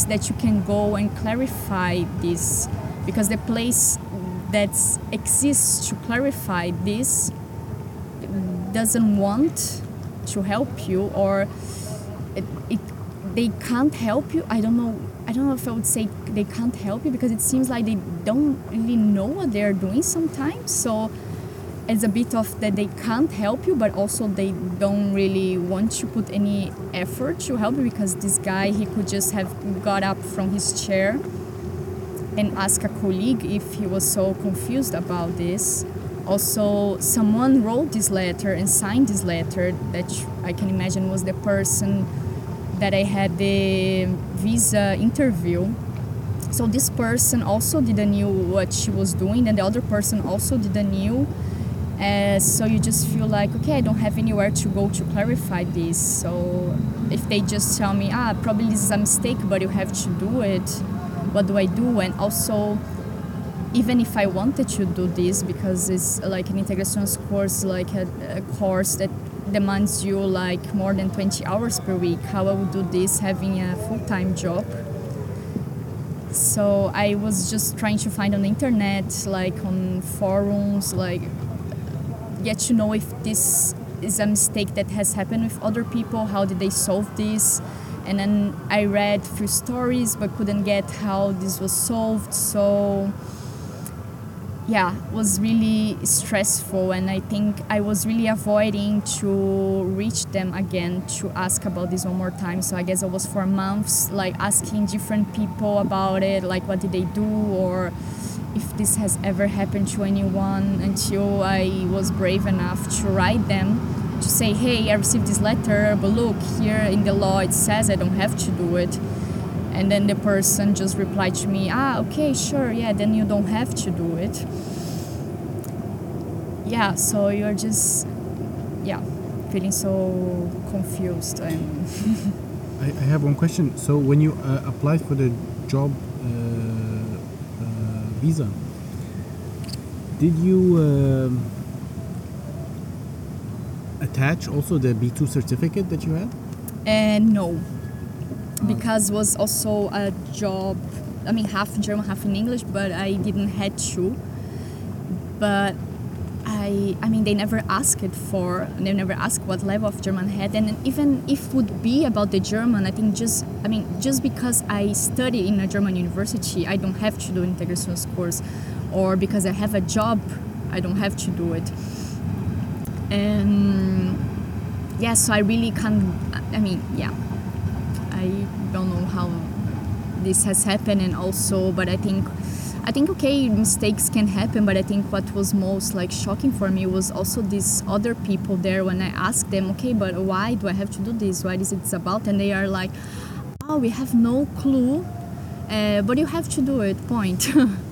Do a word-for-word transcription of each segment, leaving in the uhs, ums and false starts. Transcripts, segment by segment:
place that you can go and clarify this, because the place that exists to clarify this doesn't want to help you, or it, it they can't help you. I don't know. I don't know if I would say they can't help you, because it seems like they don't really know what they're doing sometimes. So it's a bit of that they can't help you, but also they don't really want to put any effort to help you, because this guy, he could just have got up from his chair and ask a colleague if he was so confused about this. Also, someone wrote this letter and signed this letter that I can imagine was the person that I had the visa interview. So this person also didn't knew what she was doing, and the other person also didn't knew. Uh, so you just feel like, okay, I don't have anywhere to go to clarify this. So if they just tell me, ah, probably this is a mistake, but you have to do it, what do I do? And also, even if I wanted to do this, because it's like an integrations course, like a, a course that demands you like more than twenty hours per week, how I would do this having a full-time job. So I was just trying to find on the internet, like on forums, like get to know if this is a mistake that has happened with other people, how did they solve this. And then I read a few stories but couldn't get how this was solved. So yeah, it was really stressful, and I think I was really avoiding to reach them again to ask about this one more time. So I guess I was for months like asking different people about it, like what did they do, or if this has ever happened to anyone, until I was brave enough to write them to say, hey, I received this letter, but look, here in the law it says I don't have to do it. And then the person just replied to me, ah, okay, sure, yeah, then you don't have to do it. Yeah, so you're just, yeah, feeling so confused. And I, I have one question. So when you uh, applied for the job uh, uh, visa, did you um, attach also the B two certificate that you had? And no. Because it was also a job, I mean, half in German, half in English, but I didn't had to. But I, I mean, they never asked it for, they never asked what level of German I had. And even if it would be about the German, I think just, I mean, just because I study in a German university, I don't have to do integrations course. Or because I have a job, I don't have to do it. And yeah, so I really can't, I mean, yeah. I don't know how this has happened, and also, but I think, I think okay, mistakes can happen, but I think what was most like shocking for me was also these other people there when I asked them, okay, but why do I have to do this? What is it about? And they are like, oh, we have no clue, uh, but you have to do it, point.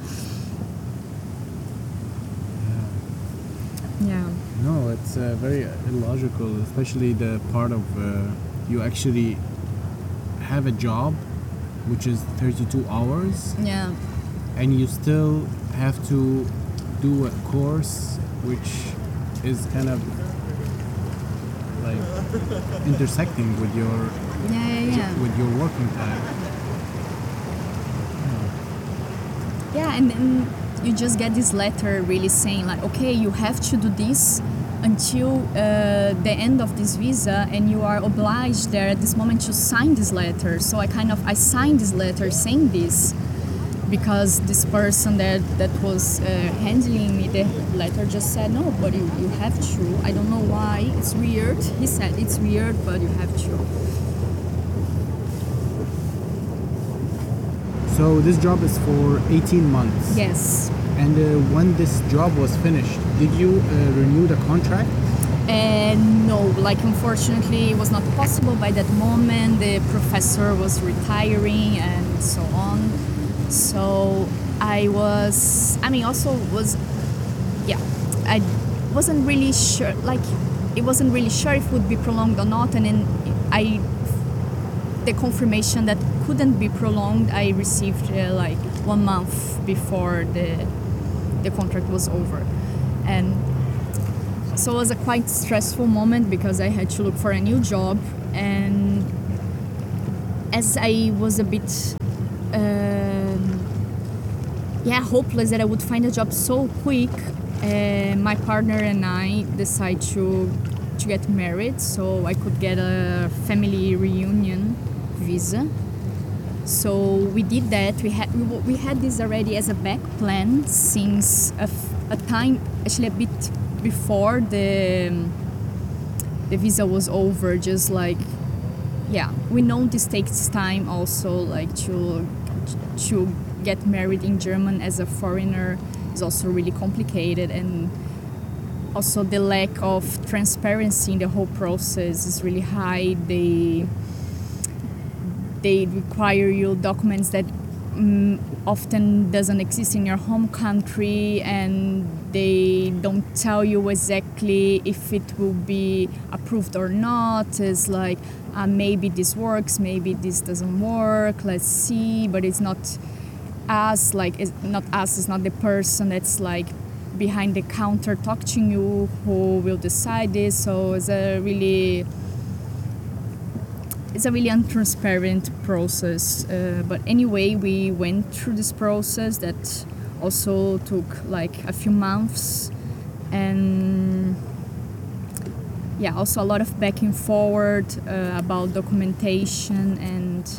Yeah. No, it's uh, very illogical, especially the part of uh, you actually have a job which is thirty-two hours, Yeah. and you still have to do a course which is kind of like intersecting with your Yeah, yeah, yeah. with your working time. Yeah, and then you just get this letter really saying like, okay, you have to do this until uh, the end of this visa, and you are obliged there at this moment to sign this letter. So I kind of, I signed this letter saying this, because this person that, that was uh, handling me the letter just said, no, but you, you have to. I don't know why, it's weird. He said, it's weird, but you have to. So this job is for eighteen months. Yes. And uh, when this job was finished, did you uh, renew the contract? And no, like unfortunately it was not possible by that moment. The professor was retiring and so on. So I was, I mean also was, yeah, I wasn't really sure, like it wasn't really sure if it would be prolonged or not. And then I, the confirmation that couldn't be prolonged, I received uh, like one month before the the contract was over. And so it was a quite stressful moment, because I had to look for a new job, and as I was a bit um, yeah hopeless that I would find a job so quick, uh, my partner and I decided to to get married so I could get a family reunion visa. So we did that. We had we had this already as a back plan since a, a time, actually a bit before the the visa was over. Just like, yeah, we know this takes time also, like to to get married in Germany as a foreigner is also really complicated, and also the lack of transparency in the whole process is really high. They they require you documents that um, often doesn't exist in your home country, and they don't tell you exactly if it will be approved or not. It's like, uh, maybe this works, maybe this doesn't work, let's see, but it's not us, like, it's not us, it's not the person that's like behind the counter talking to you who will decide this. So it's a really it's a really untransparent process, uh, but anyway, we went through this process that also took like a few months, and yeah, also a lot of back and forward uh, about documentation, and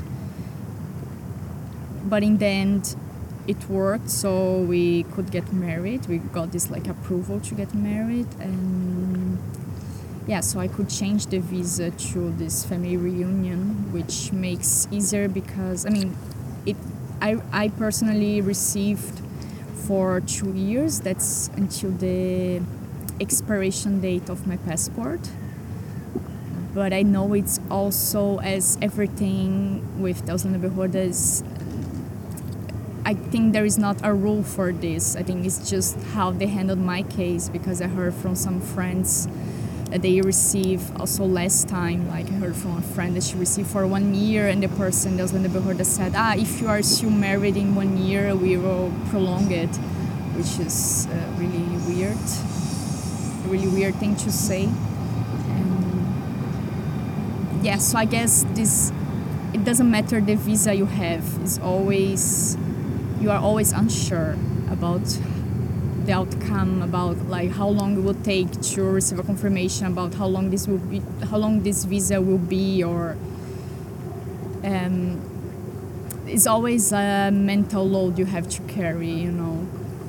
but in the end it worked, so we could get married. We got this like approval to get married, and yeah, so I could change the visa to this family reunion, which makes easier because I mean, it. I I personally received for two years. That's until the expiration date of my passport. But I know it's also, as everything with Ausländer is, I think there is not a rule for this. I think it's just how they handled my case, because I heard from some friends that they receive also less time. Like I heard from a friend that she received for one year, and the person, the Ausländer said, ah, if you are still married in one year, we will prolong it, which is uh, really weird, a really weird thing to say. And yeah, so I guess this, it doesn't matter the visa you have, it's always, you are always unsure about the outcome, about like how long it will take to receive a confirmation about how long this will be, how long this visa will be, or um, it's always a mental load you have to carry, you know.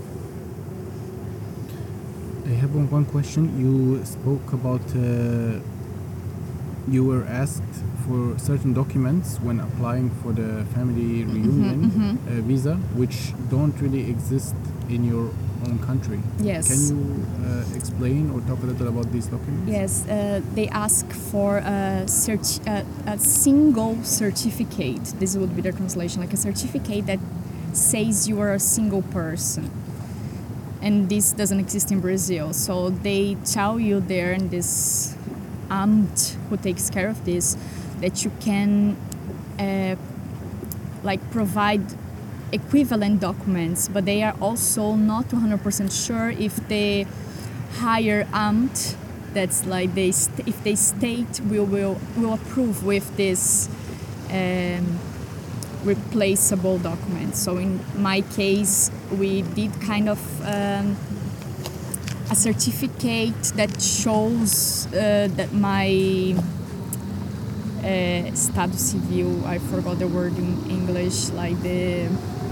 I have one, one question. You spoke about uh, you were asked for certain documents when applying for the family reunion mm-hmm, mm-hmm. Uh, visa, which don't really exist in your own country. Yes. Can you uh, explain or talk a little about these documents? Yes, uh, they ask for a, cert- uh, a single certificate. This would be the translation, like a certificate that says you are a single person. And this doesn't exist in Brazil. So they tell you there in this Amt who takes care of this, that you can uh, like provide equivalent documents, but they are also not one hundred percent sure if the higher Amt, that's like they st- if they state will will will approve with this um, replaceable document. So in my case, we did kind of um, a certificate that shows uh, that my uh, estado civil, I forgot the word in English, like the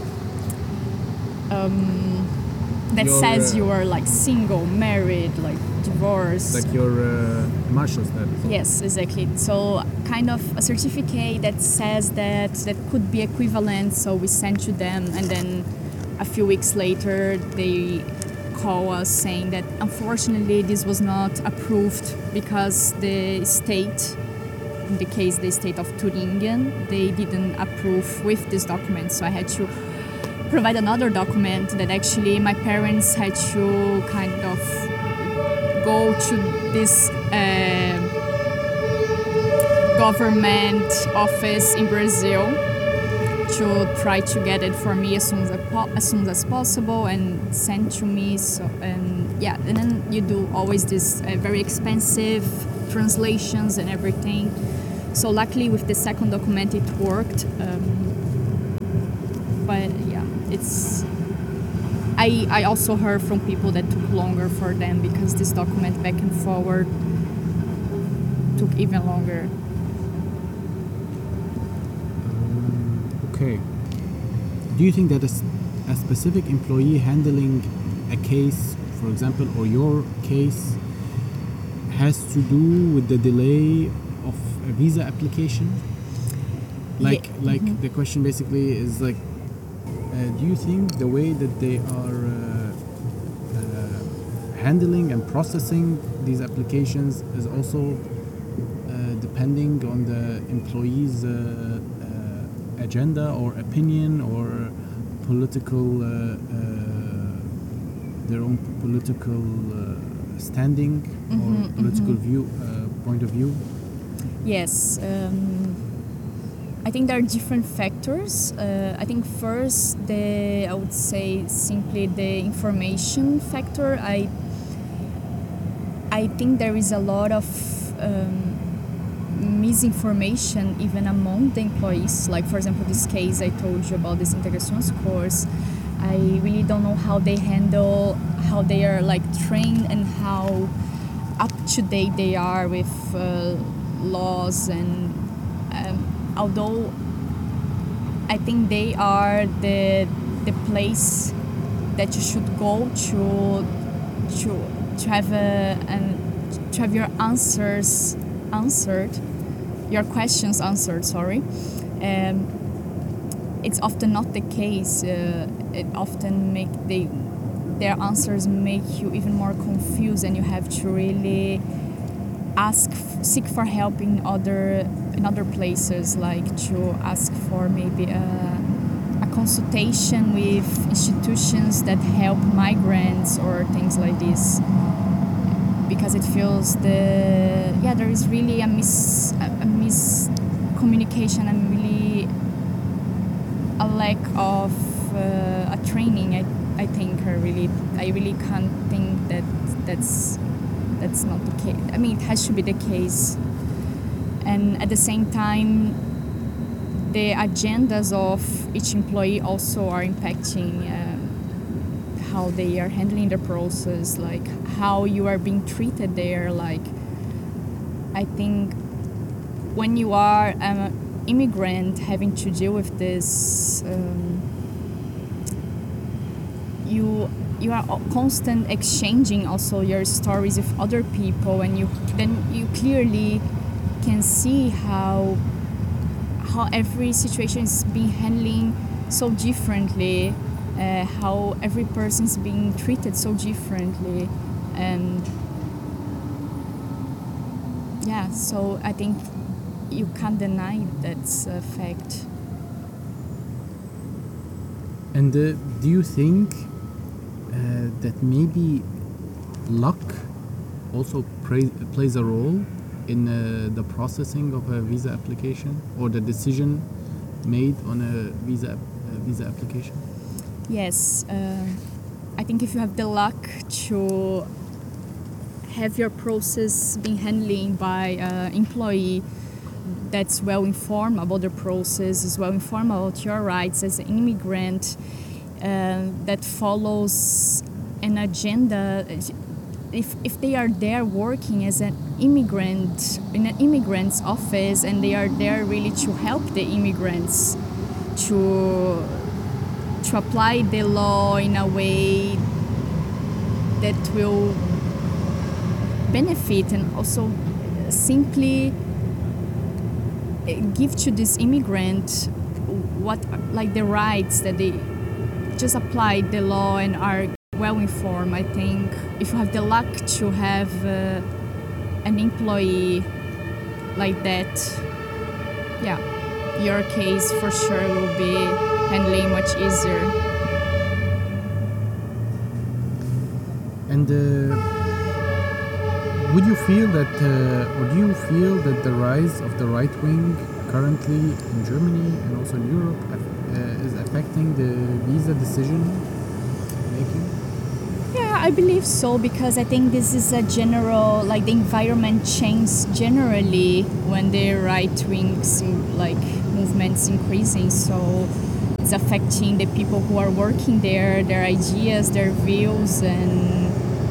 um, that your, says uh, you are like single, married, like divorced. Like your uh, marshal status. Yes, exactly. So kind of a certificate that says that that could be equivalent. So we sent to them, and then a few weeks later they call us saying that unfortunately this was not approved because the state, in the case the state of Thuringen, they didn't approve with this document. So I had to provide another document that actually my parents had to kind of go to this uh, government office in Brazil to try to get it for me as soon as, po- as soon as possible and send to me. So and yeah, and then you do always this uh, very expensive translations and everything. So luckily with the second document it worked. Um, but yeah, it's. I, I also heard from people that took longer for them because this document back and forward took even longer. Um, okay. Do you think that a, s- a specific employee handling a case, for example, or your case, has to do with the delay of a visa application? Like, Yeah. like Mhm. the question basically is like, uh, do you think the way that they are uh, uh, handling and processing these applications is also uh, depending on the employee's uh, uh, agenda or opinion or political, uh, uh, their own political uh, standing or Mhm, political mhm. view, uh, point of view? Yes, um, I think there are different factors. Uh, I think first, the I would say simply the information factor. I I think there is a lot of um, misinformation even among the employees. Like for example, this case I told you about this integrações course. I really don't know how they handle, how they are like trained and how up to date they are with uh, laws and um, although I think they are the the place that you should go to to to have a and to have your answers answered, your questions answered. Sorry, um, it's often not the case. Uh, it often make they their answers make you even more confused, and you have to really ask seek for help in other in other places, like to ask for maybe a, a consultation with institutions that help migrants or things like this, because it feels the yeah there is really a mis a, a miscommunication and really a lack of uh, a training. I I think I really I really can't think that that's that's not the case. I mean, it has to be the case. And at the same time, the agendas of each employee also are impacting um, how they are handling the process, like how you are being treated there. Like, I think when you are an immigrant having to deal with this, um, you you are constant exchanging also your stories with other people, and you then you clearly can see how how every situation is being handling so differently, uh, how every person is being treated so differently, and yeah, so I think you can't deny that's a fact. And uh, do you think uh, that maybe luck also pra- plays a role in uh, the processing of a visa application or the decision made on a visa uh, visa application? Yes, uh, I think if you have the luck to have your process being handled by an employee that's well informed about the process, is well informed about your rights as an immigrant, uh, that follows an agenda. If, if they are there working as an immigrant in an immigrant's office, and they are there really to help the immigrants to to apply the law in a way that will benefit and also simply give to this immigrant what like the rights that they just apply the law and are well informed. I think if you have the luck to have uh, an employee like that, yeah, your case for sure will be handling much easier. And uh, would you feel that, uh, or do you feel that the rise of the right wing currently in Germany and also in Europe uh, is affecting the visa decision making? Yeah, I believe so, because I think this is a general, like the environment changes generally when the right wings like movements increasing. So it's affecting the people who are working there, their ideas, their views, and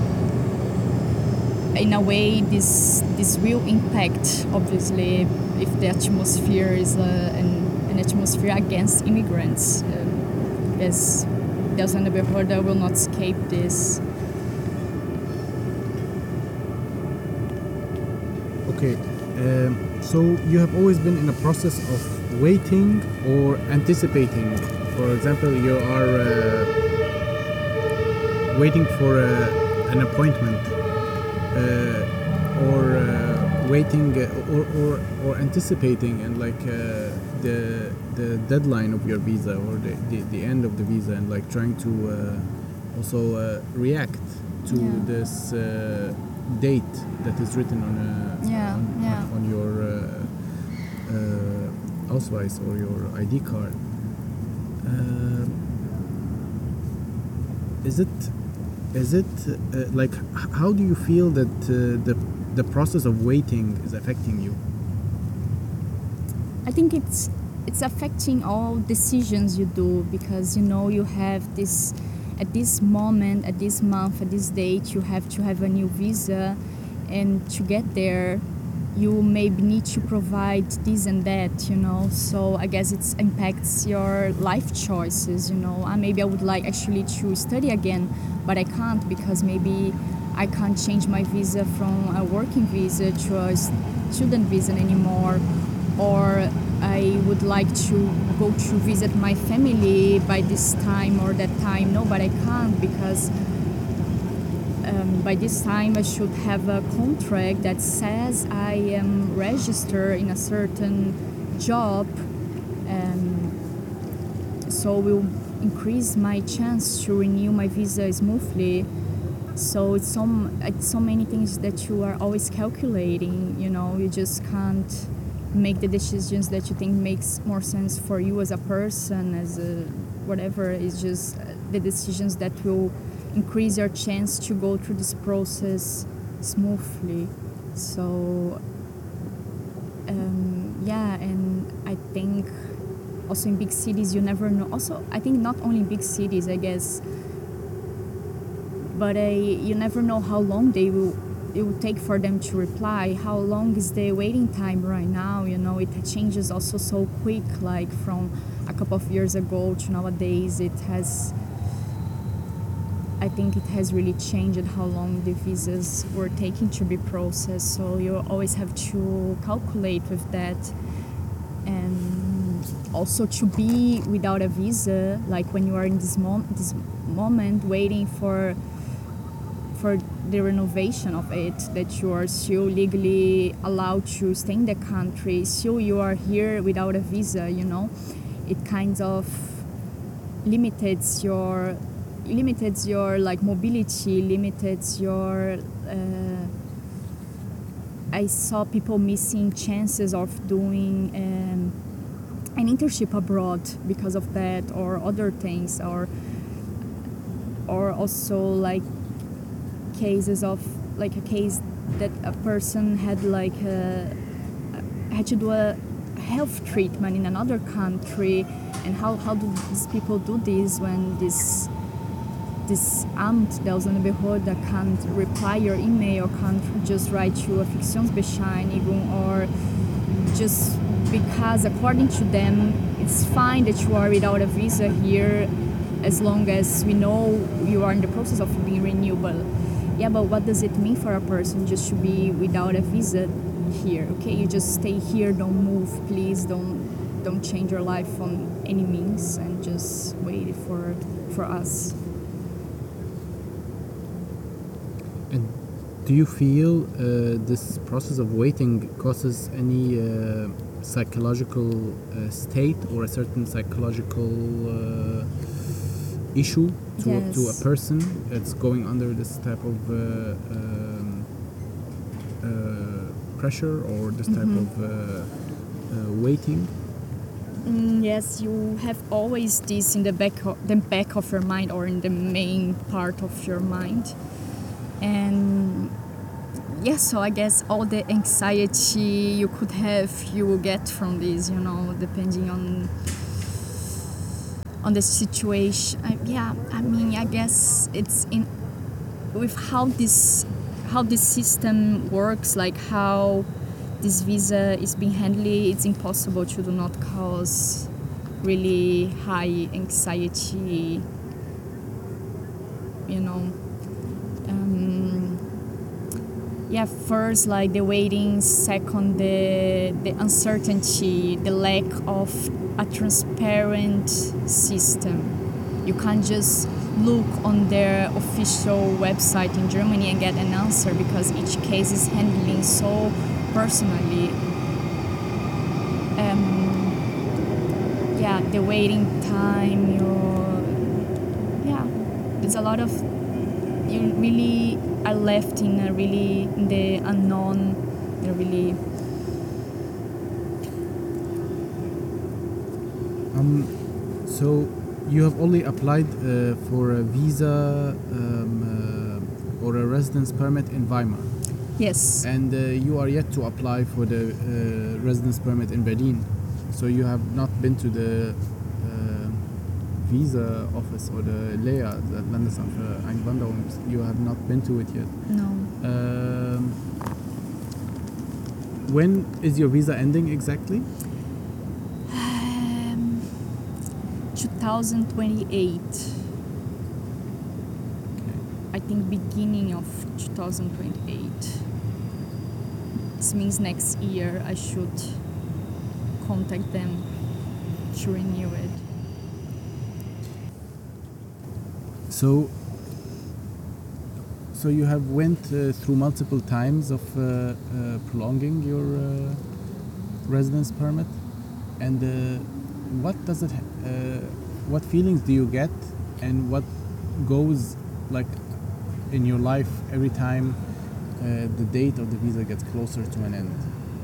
in a way this this will impact, obviously, if the atmosphere is uh, an, an atmosphere against immigrants. Uh, as Delzana Berroda will not escape this. Okay, um, so you have always been in a process of waiting or anticipating. For example, you are uh, waiting for uh, an appointment, uh, or uh, waiting, uh, or, or, or anticipating, and like uh, the the deadline of your visa, or the, the, the end of the visa, and like trying to uh, also uh, react to Yeah. this uh, date that is written on a, Yeah, on, yeah. on, on your uh, uh, Ausweis or your I D card. Uh, is it is it uh, like h- how do you feel that uh, the the process of waiting is affecting you? I think it's it's affecting all decisions you do, because you know you have this at this moment, at this month, at this date, you have to have a new visa, and to get there you maybe need to provide this and that, you know. So I guess it impacts your life choices, you know. Uh, maybe I would like actually to study again, but I can't, because maybe I can't change my visa from a working visa to a student visa anymore. Or I would like to go to visit my family by this time or that time. No, but I can't, because um, by this time I should have a contract that says I am registered in a certain job, and so will increase my chance to renew my visa smoothly. So it's so, it's so many things that you are always calculating, you know. You just can't make the decisions that you think makes more sense for you as a person, as a whatever. It's just the decisions that will increase your chance to go through this process smoothly. So um, yeah, and I think also in big cities you never know. Also, I think not only in big cities, I guess, but uh, you never know how long they will it will take for them to reply. How long is the waiting time right now? You know, it changes also so quick, like from a couple of years ago to nowadays. It has, I think it has really changed how long the visas were taking to be processed. So you always have to calculate with that. And also to be without a visa, like when you are in this, mom- this moment waiting for for the renovation of it, that you are still legally allowed to stay in the country, still you are here without a visa, you know. It kind of limits your limits your like mobility, limits your uh, I saw people missing chances of doing um, an internship abroad because of that, or other things, or or also like cases of like a case that a person had like a, had to do a health treatment in another country, and how, how do these people do this when this this Amt, Delzana Berroda, can't reply your email, can't just write you a Fiktionsbescheinigung, or just because according to them it's fine that you are without a visa here as long as we know you are in the process of being renewable. Yeah, but what does it mean for a person just to be without a visa here? Okay, you just stay here, don't move, please, don't don't change your life on any means, and just wait for for us. And do you feel uh, this process of waiting causes any uh, psychological uh, state or a certain psychological uh, issue to, Yes. a, to a person that's going under this type of uh, um, uh, pressure, or this type Mhm. of uh, uh, waiting? Mm, yes, you have always this in the back of the back of your mind or in the main part of your mind, and yeah. So I guess all the anxiety you could have, you will get from this. You know, depending on on the situation. I, yeah, I mean, I guess it's in with how this how this system works, like how this visa is being handled. It's impossible to do not cause really high anxiety. You know. Um, yeah, first like the waiting, second the the uncertainty, the lack of a transparent system. You can't just look on their official website in Germany and get an answer because each case is handling so personally. Um, yeah, the waiting time, your yeah, there's a lot of you really are left in a really in the unknown, the really. Um, so you have only applied uh, for a visa um, uh, or a residence permit in Weimar. Yes. And uh, you are yet to apply for the uh, residence permit in Berlin. So you have not been to the uh, visa office or the L E A, the Landesamt für Einwanderung. You have not been to it yet. No. Um, when is your visa ending exactly? Um, twenty twenty-eight. Okay. I think beginning of twenty twenty-eight. This means next year I should contact them to renew it. So, so you have went uh, through multiple times of uh, uh, prolonging your uh, residence permit, and uh, what does it? Ha- uh, what feelings do you get, and what goes like in your life every time uh, the date of the visa gets closer to an end?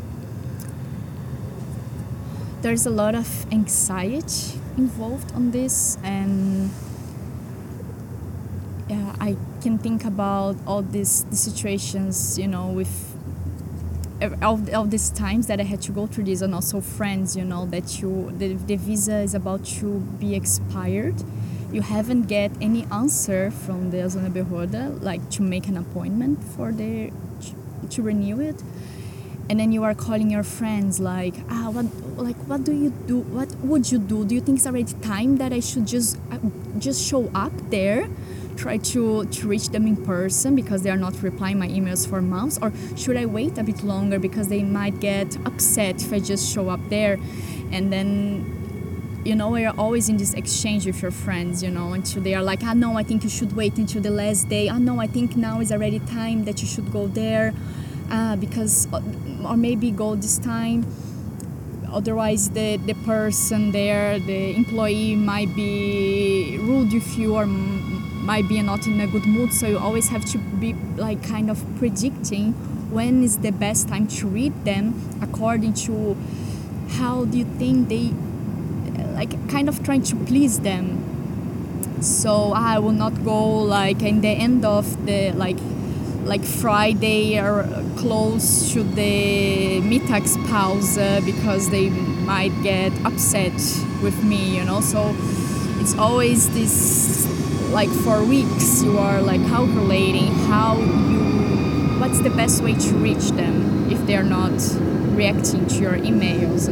There's a lot of anxiety involved on this, and yeah, I can think about all these, these situations, you know, with all, all these times that I had to go through this, and also friends, you know, that you the, the visa is about to be expired. You haven't get any answer from the Ausländerbehörde, like to make an appointment for the to renew it. And then you are calling your friends like, ah, what, like, what do you do? What would you do? Do you think it's already time that I should just, uh, just show up there, try to, to reach them in person because they are not replying my emails for months, or should I wait a bit longer because they might get upset if I just show up there? And then, you know, you're always in this exchange with your friends, you know, until they are like, ah, no, I think you should wait until the last day. Ah, no, I think now is already time that you should go there. Uh, because or maybe go this time, otherwise the, the person there, the employee might be rude with you or m- might be not in a good mood, so you always have to be like kind of predicting when is the best time to read them according to how do you think they, like kind of trying to please them. So I will not go like in the end of the like like Friday or close to the Mittagspause because they might get upset with me, you know. So it's always this, like for weeks you are like calculating how you, what's the best way to reach them if they're not reacting to your emails.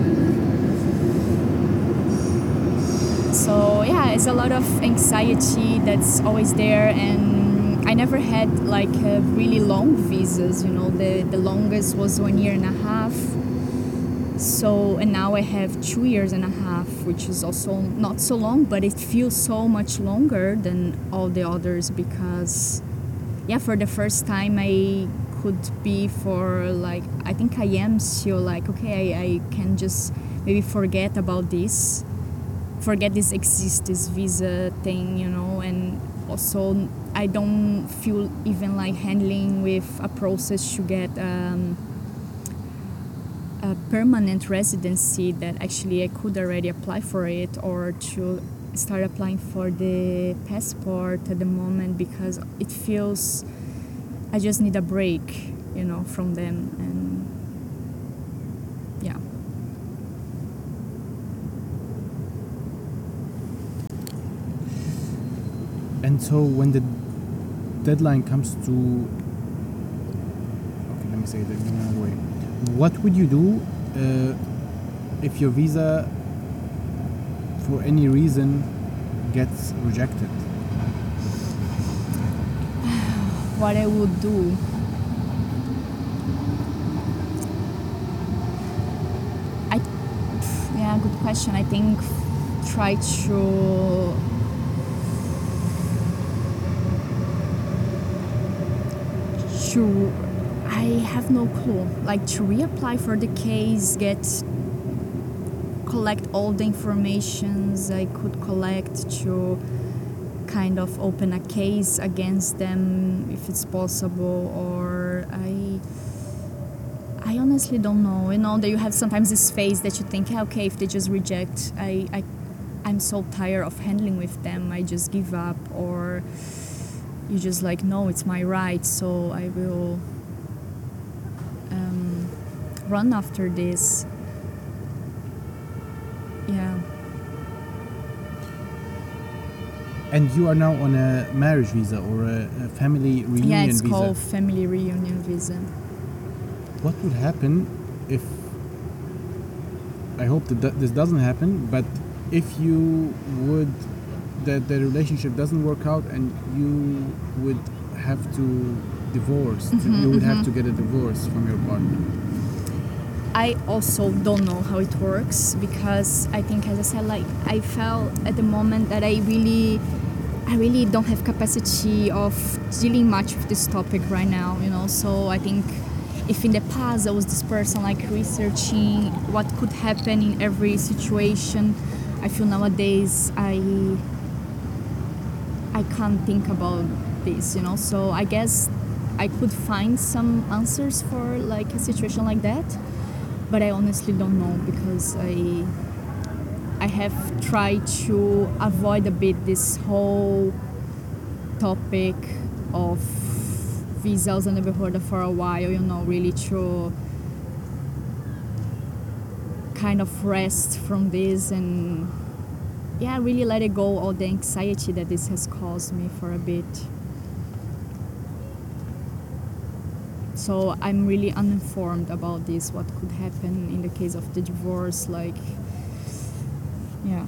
So yeah, it's a lot of anxiety that's always there, and I never had like uh, really long visas, you know, the, the longest was one year and a half. So, and now I have two years and a half, which is also not so long, but it feels so much longer than all the others because, yeah, for the first time I could be for like, I think I am still like, okay, I, I can just maybe forget about this, forget this exists, this visa thing, you know, and also I don't feel even like handling with a process to get um, a permanent residency that actually I could already apply for it, or to start applying for the passport at the moment, because it feels I just need a break, you know, from them. And yeah. And so when the deadline comes to, okay, let me say it in another way. What would you do uh, if your visa, for any reason, gets rejected? What I would do? I, yeah, good question. I think try to to I have no clue. Like, to reapply for the case, get collect all the informations I could collect to kind of open a case against them if it's possible, or I I honestly don't know. You know, that you have sometimes this phase that you think, okay, if they just reject, I, I I'm so tired of handling with them, I just give up, or you just like, no, it's my right, so I will um, run after this. Yeah. And you are now on a marriage visa or a, a family reunion visa. Yeah, it's visa. called family reunion visa. What would happen if, I hope that th- this doesn't happen, but if you would, that the relationship doesn't work out and you would have to divorce, Mm-hmm, you would mm-hmm. have to get a divorce from your partner. I also don't know how it works, because I think, as I said, like, I felt at the moment that I really, I really don't have capacity of dealing much with this topic right now, you know. So I think if in the past I was this person like researching what could happen in every situation, I feel nowadays I, I can't think about this, you know. So I guess I could find some answers for like a situation like that. But I honestly don't know, because I I have tried to avoid a bit this whole topic of visas and neighborhood for a while, you know, really to kind of rest from this and, yeah, really let it go, all the anxiety that this has caused me for a bit. So I'm really uninformed about this, what could happen in the case of the divorce, like, yeah.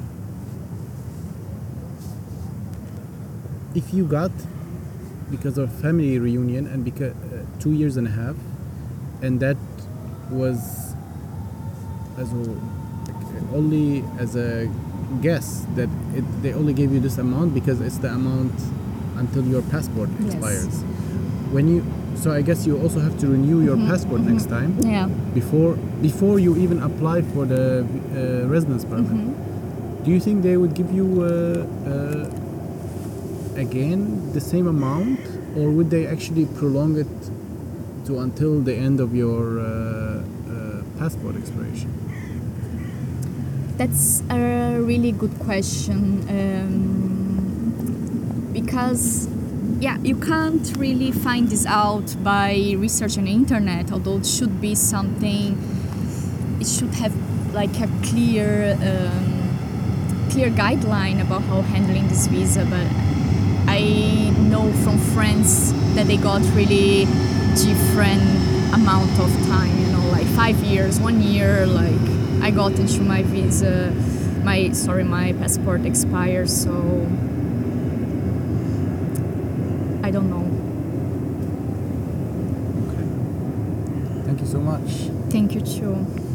If you got, because of family reunion and because uh, two years and a half, and that was as a, like, only as a guess that it, they only gave you this amount because it's the amount until your passport expires. Yes. When you So I guess you also have to renew your Mm-hmm, passport mm-hmm. next time. Yeah. Before before you even apply for the uh, residence permit. Mm-hmm. Do you think they would give you uh, uh, again the same amount, or would they actually prolong it to until the end of your uh, uh, passport expiration? That's a really good question, um, because, yeah, you can't really find this out by research on the internet, although it should be something, it should have like a clear um, clear guideline about how handling this visa. But I know from friends that they got really different amount of time, you know, like five years, one year, like I got into my visa, my, sorry, my passport expired, so I don't know. Okay. Thank you so much. Thank you too.